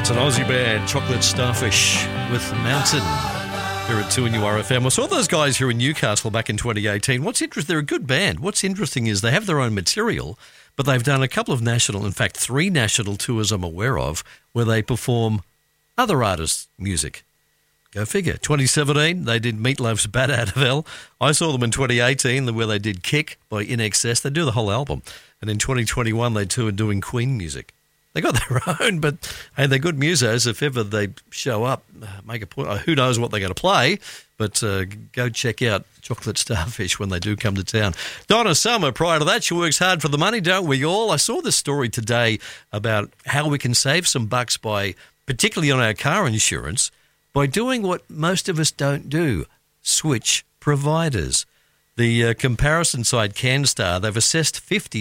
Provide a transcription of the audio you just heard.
It's an Aussie band, Chocolate Starfish with Mountain. Here at 2NURFM. I saw those guys here in Newcastle back in 2018. What's interesting, they're a good band. What's interesting is they have their own material, but they've done a couple of national, in fact, 3 national tours I'm aware of, where they perform other artists' music. Go figure. 2017, they did Meatloaf's Bat Out of Hell. I saw them in 2018, where they did Kick by INXS. They do the whole album. And in 2021, they toured doing Queen music. They got their own, but hey, they're good musos. If ever they show up, make a point. Who knows what they're going to play, but go check out Chocolate Starfish when they do come to town. Donna Summer, prior to that, she works hard for the money, don't we all? I saw this story today about how we can save some bucks by, particularly on our car insurance, by doing what most of us don't do, switch providers. The comparison site CanStar, they've assessed 50